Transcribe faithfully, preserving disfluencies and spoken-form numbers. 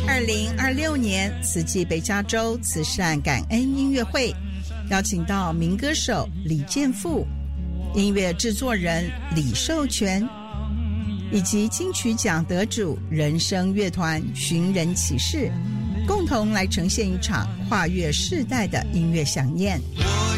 二零二六年慈济北加州慈善感恩音乐会，邀请到民歌手李健富、音乐制作人李寿全以及金曲奖得主人声乐团寻人启事，共同来呈现一场跨越世代的音乐飨宴。